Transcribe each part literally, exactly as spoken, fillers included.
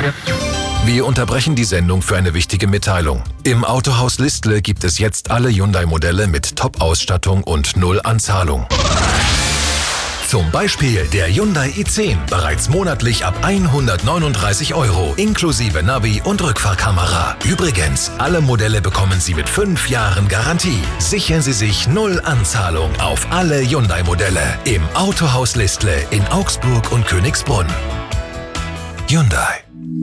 Wir unterbrechen die Sendung für eine wichtige Mitteilung. Im Autohaus Listle gibt es jetzt alle Hyundai-Modelle mit Top-Ausstattung und null Anzahlung. Zum Beispiel der Hyundai i zehn, bereits monatlich ab hundertneununddreißig Euro, inklusive Navi und Rückfahrkamera. Übrigens, alle Modelle bekommen Sie mit fünf Jahren Garantie. Sichern Sie sich null Anzahlung auf alle Hyundai-Modelle im Autohaus Listle in Augsburg und Königsbrunn. Hyundai.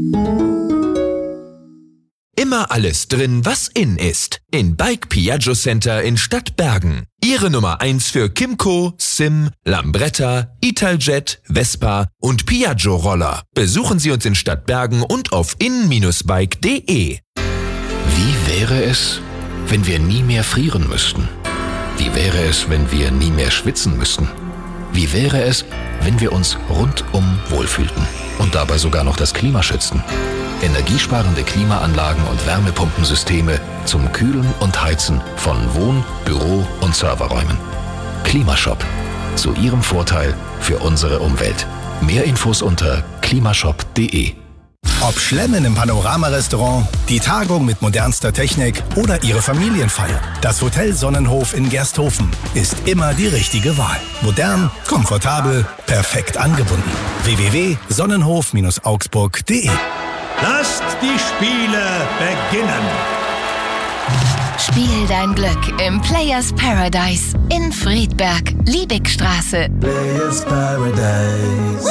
Immer alles drin, was in ist. In Bike Piaggio Center in Stadtbergen. Ihre Nummer eins für Kymco, Sim, Lambretta, Italjet, Vespa und Piaggio-Roller. Besuchen Sie uns in Stadtbergen und auf in Bindestrich bike punkt de. Wie wäre es, wenn wir nie mehr frieren müssten? Wie wäre es, wenn wir nie mehr schwitzen müssten? Wie wäre es, wenn wir uns rundum wohlfühlten und dabei sogar noch das Klima schützten? Energiesparende Klimaanlagen und Wärmepumpensysteme zum Kühlen und Heizen von Wohn-, Büro- und Serverräumen. Klimashop. Zu Ihrem Vorteil für unsere Umwelt. Mehr Infos unter klimashop punkt de. Ob Schlemmen im Panorama-Restaurant, die Tagung mit modernster Technik oder Ihre Familienfeier, das Hotel Sonnenhof in Gersthofen ist immer die richtige Wahl. Modern, komfortabel, perfekt angebunden. w w w punkt sonnenhof augsburg punkt de. Lasst die Spiele beginnen! Spiel dein Glück im Players Paradise in Friedberg, Liebigstraße. Players Paradise.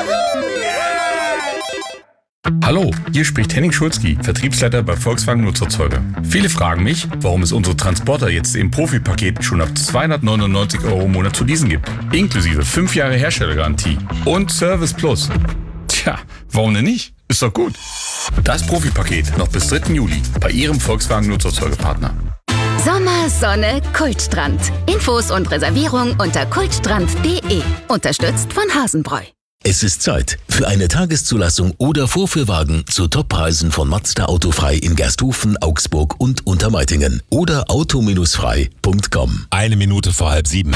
Hallo, hier spricht Henning Schulzki, Vertriebsleiter bei Volkswagen Nutzerzeuge. Viele fragen mich, warum es unsere Transporter jetzt im Profipaket schon ab zweihundertneunundneunzig Euro im Monat zu leasen gibt. Inklusive fünf Jahre Herstellergarantie und Service Plus. Tja, warum denn nicht? Ist doch gut. Das Profipaket noch bis dritten Juli bei Ihrem Volkswagen Nutzerzeugepartner. Sommer, Sonne, Kultstrand. Infos und Reservierung unter kultstrand punkt de. Unterstützt von Hasenbräu. Es ist Zeit für eine Tageszulassung oder Vorführwagen zu Toppreisen von Mazda Autofrei in Gersthofen, Augsburg und Untermeitingen oder auto frei punkt com. Eine Minute vor halb sieben.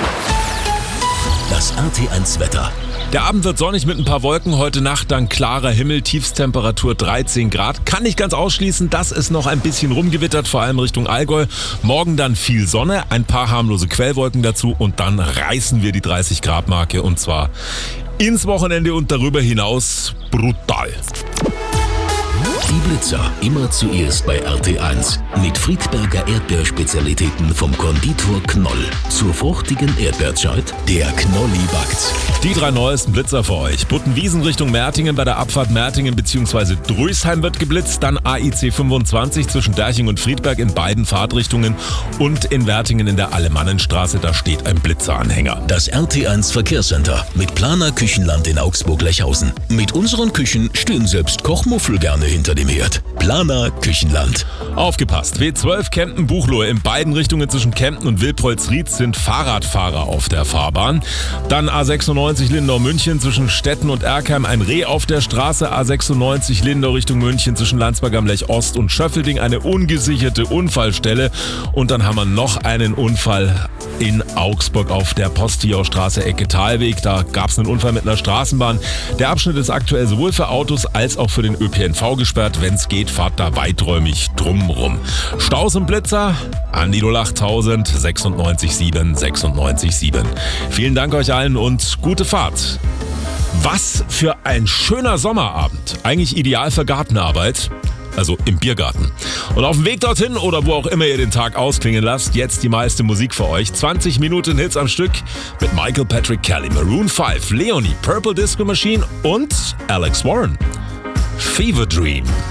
Das R T eins Wetter. Der Abend wird sonnig mit ein paar Wolken, heute Nacht dann klarer Himmel, Tiefstemperatur dreizehn Grad. Kann nicht ganz ausschließen, dass es noch ein bisschen rumgewittert, vor allem Richtung Allgäu. Morgen dann viel Sonne, ein paar harmlose Quellwolken dazu und dann reißen wir die dreißig Grad Marke und zwar ins Wochenende und darüber hinaus brutal. Die Blitzer immer zuerst bei R T eins mit Friedberger Erdbeerspezialitäten vom Konditor Knoll. Zur fruchtigen Erdbeerzeit, der Knolli backt. Die drei neuesten Blitzer für euch. Buttenwiesen Richtung Mertingen bei der Abfahrt Mertingen bzw. Drösheim wird geblitzt, dann A I C fünfundzwanzig zwischen Derching und Friedberg in beiden Fahrtrichtungen und in Wertingen in der Alemannenstraße, da steht ein Blitzeranhänger. Das R T eins Verkehrscenter mit Planer Küchenland in Augsburg-Lechhausen. Mit unseren Küchen stehen selbst Kochmuffel gerne hinter dem Herd. Planer Küchenland. Aufgepasst, W zwölf Kempten-Buchloe in beiden Richtungen zwischen Kempten und Wilpolsried sind Fahrradfahrer auf der Fahrbahn. Dann A sechsundneunzig Lindau-München zwischen Stetten und Erkheim ein Reh auf der Straße. A sechsundneunzig Lindau Richtung München zwischen Landsberg am Lech Ost und Schöffelding eine ungesicherte Unfallstelle. Und dann haben wir noch einen Unfall in Augsburg auf der Postillaustraße Ecke Talweg. Da gab es einen Unfall mit einer Straßenbahn. Der Abschnitt ist aktuell sowohl für Autos als auch für den Ö P N V gesperrt. Wenn es geht, fahrt da weiträumig drumrum. Staus und Blitzer an die null achttausend sechsundneunzig sieben sechsundneunzig sieben. Vielen Dank euch allen und gute Fahrt. Was für ein schöner Sommerabend. Eigentlich ideal für Gartenarbeit. Also im Biergarten. Und auf dem Weg dorthin oder wo auch immer ihr den Tag ausklingen lasst, jetzt die meiste Musik für euch. zwanzig Minuten Hits am Stück mit Michael Patrick Kelly, Maroon fünf, Leonie, Purple Disco Machine und Alex Warren. Fever Dream.